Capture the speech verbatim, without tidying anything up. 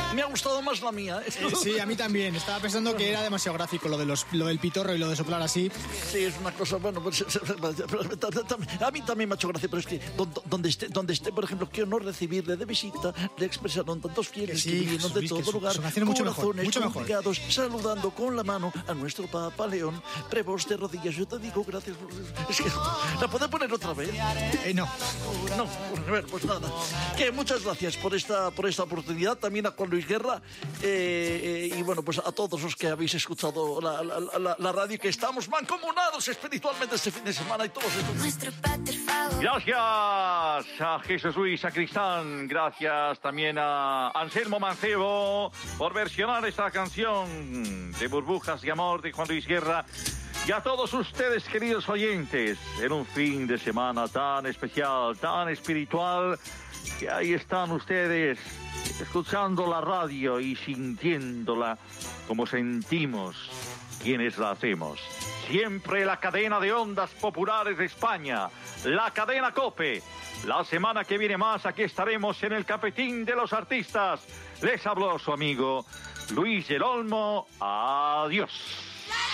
Me ha gustado más la mía. ¿eh? Eh, sí, a mí también. Estaba pensando que era demasiado gráfico lo, de los, lo del pitorro y lo de soplar así. Sí, es una cosa, bueno, pues, a mí también me ha hecho gracia, pero es que donde esté, donde esté, por ejemplo, que honor recibirle de visita, le expresaron tantos fieles que, sí, que vinieron de todo lugar, corazones congregados, saludando con la mano a nuestro Papa León, prevos de rodillas. Yo te digo gracias. Es que, ¿la puedo poner otra vez? Eh, no. No, a ver, pues nada. Que muchas gracias por esta, por esta oportunidad, también a Juan Luis Guerra, eh, eh, y bueno, pues a todos los que habéis escuchado la, la, la, la radio, que estamos mancomunados espiritualmente este fin de semana y todos estos. Gracias a Jesús Luis Sacristán, gracias también a Anselmo Mancebo por versionar esta canción de Burbujas de Amor de Juan Luis Guerra. Y a todos ustedes, queridos oyentes, en un fin de semana tan especial, tan espiritual, que ahí están ustedes escuchando la radio y sintiéndola como sentimos quienes la hacemos. Siempre la cadena de ondas populares de España, la cadena COPE. La semana que viene más aquí estaremos en el Cafetín de los Artistas. Les habló su amigo Luis del Olmo. Adiós.